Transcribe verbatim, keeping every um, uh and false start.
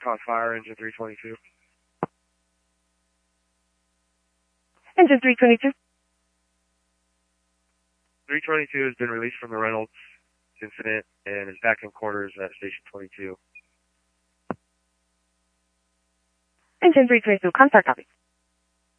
Caught fire, engine three twenty-two. Engine three twenty-two. three twenty-two has been released from the Reynolds incident and is back in quarters at station twenty-two. Engine three twenty-two, contact copy.